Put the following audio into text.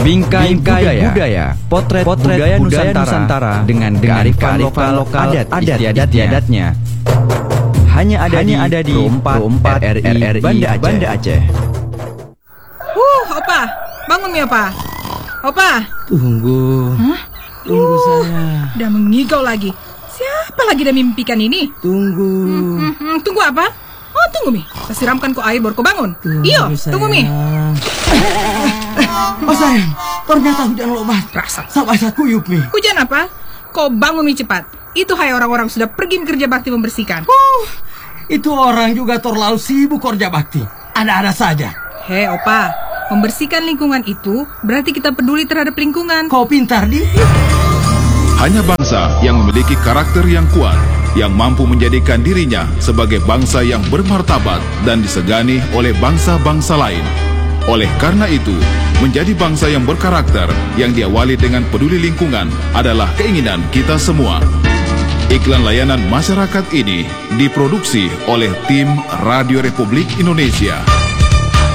Bingkai budaya, potret budaya Nusantara dengan kearifan lokal adat istiadatnya. Hanya ada di Pro 4 RRI Banda Aceh. Opa, bangun ya, Opa. Opa. Tunggu. Hah? Tunggu saya. Udah mengigau lagi. Siapa lagi dah mimpikan ini? Tunggu. Tunggu apa? Oh, tunggu, Mi. Saya siramkan kau air baru kau bangun. Iyo, tunggu, Mi. Oh, sayang. Ternyata hujan lebat. Rasa. Sampai saya kuyup, Mi. Hujan apa? Kau bangun, Mi, cepat. Itu hai orang-orang sudah pergi kerja bakti membersihkan. Itu orang juga terlalu sibuk kerja bakti. Ada-ada saja. Hei, Opa. Membersihkan lingkungan itu berarti kita peduli terhadap lingkungan. Kau pintar, Di. Hanya bangsa yang memiliki karakter yang kuat, yang mampu menjadikan dirinya sebagai bangsa yang bermartabat dan disegani oleh bangsa-bangsa lain. Oleh karena itu, menjadi bangsa yang berkarakter, yang diawali dengan peduli lingkungan adalah keinginan kita semua. Iklan layanan masyarakat ini diproduksi oleh tim Radio Republik Indonesia.